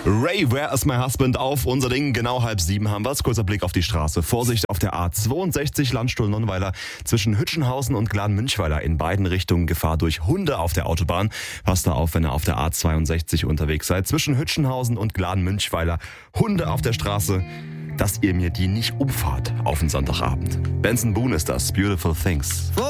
Ray, Where is my husband auf unser Ding. Genau 6:30 haben wir's. Kurzer Blick auf die Straße. Vorsicht auf der A62 Landstuhl-Nonnweiler zwischen Hütchenhausen und Glan-Münchweiler. In beiden Richtungen Gefahr durch Hunde auf der Autobahn. Passt da auf, wenn ihr auf der A62 unterwegs seid. Zwischen Hütchenhausen und Glan-Münchweiler Hunde auf der Straße. Dass ihr mir die nicht umfahrt auf den Sonntagabend. Benson Boone ist das. Beautiful Things.